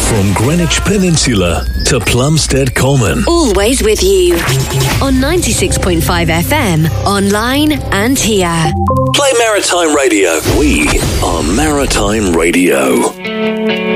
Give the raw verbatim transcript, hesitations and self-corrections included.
From Greenwich Peninsula to Plumstead Common. Always with you. On ninety-six point five F M, online and here. Play Maritime Radio. We are Maritime Radio.